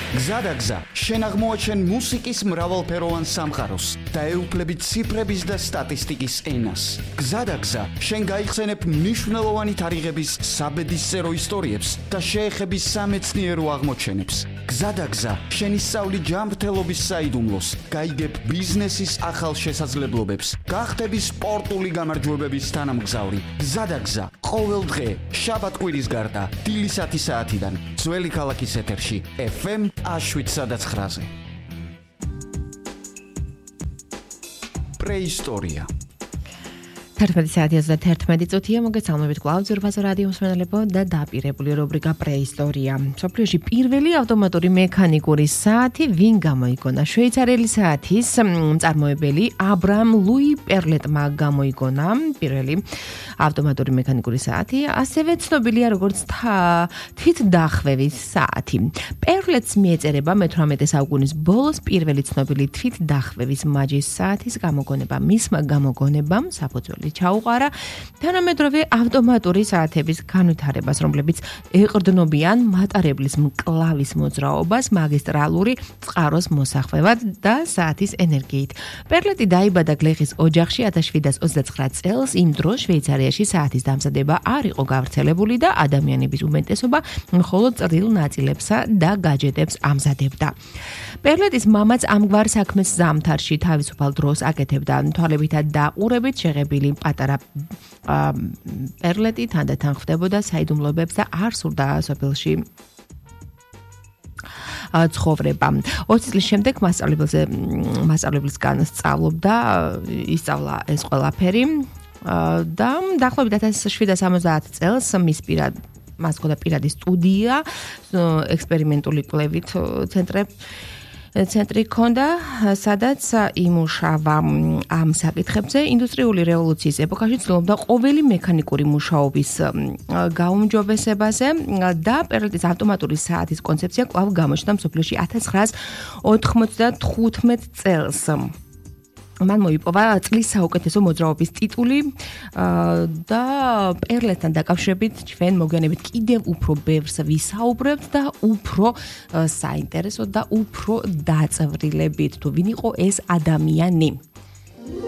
გზადაგზა, შენ აღმოაჩენ მუსიკის მრავალფეროვან სამყაროს და ეუფლები ციფრების და სტატისტიკის ენას. გზადაგზა, შენ გაიხსენებ მნიშვნელოვანი თარიღების საბედისწერო ისტორიებს და შეეხები სამეცნიერო აღმოჩენებს. გზადაგზა, შენ ისწავლი ჯანმრთელობის საიდუმლოს, გაიგებ ბიზნესის ახალ შესაძლებლობებს, გახდები სპორტული გამარჯვებების თანამგზავრი. გზადაგზა, ყოველ დღე, შაბათ-კვირის გარდა, დილის 10 საათიდან, ძველი ქალაქის ეთერში, FM 7-9-ზე. პრეისტორია. 11:31 მოგესალმებით კვლავ ზურბაზო რადიო მსმენელებო და დაპირებული რუბრიკა პრეისტორია. სოფლიოში პირველი ავტომატური მექანიკური საათი ვინ გამოიგონა? შვეიცარიელი საათის მწარმოებელი აბრაამ ლუი პერლეტმა გამოიგონა პირველი ავტომატური მექანიკური საათი, ასევე ცნობილია როგორც თვითდახვევის საათი. პერლეტს მიეწერება მე-18 საუკუნის ბოლოს პირველი ცნობილი თვითდახვევის მაჯის საათის გამოგონება. მისმა გამოგონებამ საფუძველი ჩაუყარა თანამედროვე ავტომატური საათების განვითარებას, რომლებიც ეყრდნობიან მატარებლის მკლავის მოძრაობას მაგისტრალური წყაროს მოსახვევად და საათის ენერგიით. პერლეტი დაიბადა გლეხის ოჯახში 1729 წელს. იმ დროს შვეიცარიაში საათის დამზადება არ იყო გავრცელებული და ადამიანების უმეტესობა მხოლოდ წრილ ნაწილებსა და გაჯეტებს ამზადებდა. პერლეტის მამაც ამგვარ საქმეს ზამთარში თავისუფალ დროს აკეთებდა. თვალებითა დაყურებით შეღებილი პატარა პერლეტი თანდათან ხვდებოდა საიდუმლოებებს და არ სურდა სოფელში ცხოვრება. 20 წლის შემდეგ მასწავლებლისგან სწავლობდა, ისწავლა ეს ყველაფერი და დაახლოებით 1770 წელს მას ჰქონდა პირადი სტუდია, ექსპერიმენტული კვლევით ცენტრი ჰქონდა, სადაც იმუშავა ამ საკითხებზე. ინდუსტრიული რევოლუციის ეპოქაში ცდილობდა ყოველი მექანიკური მუშაობის გაუმჯობესებაზე და პერლეტის ავტომატური საათის კონცეფცია კვლავ გამოჩნდა მსოფლიოში 1995 წელს. მან მოიპოვა წლის საუკეთესო მოძრაობის ტიტული და პერლეტთან დაკავშირებით ჩვენ მოგვიანებით კიდევ უფრო ბევრს ვისაუბრებთ და უფრო საინტერესო და უფრო დაწვრილებით თუ ვინ იყო ეს ადამიანი.